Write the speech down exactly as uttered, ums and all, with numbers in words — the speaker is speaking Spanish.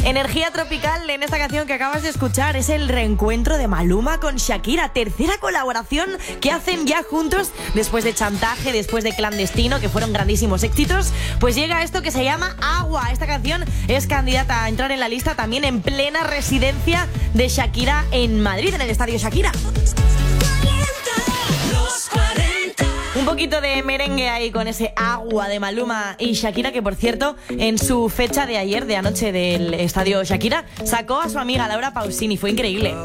Energía tropical en esta canción que acabas de escuchar es el reencuentro de Maluma con Shakira, tercera colaboración que hacen ya juntos después de Chantaje, después de Clandestino, que fueron grandísimos éxitos. Pues llega esto que se llama Agua. Esta canción es candidata a entrar en la lista también en plena residencia de Shakira en Madrid, en el Estadio Shakira. Un poquito de merengue ahí con ese Agua de Maluma y Shakira, que por cierto, en su fecha de ayer, de anoche del Estadio Shakira, sacó a su amiga Laura Pausini. Fue increíble.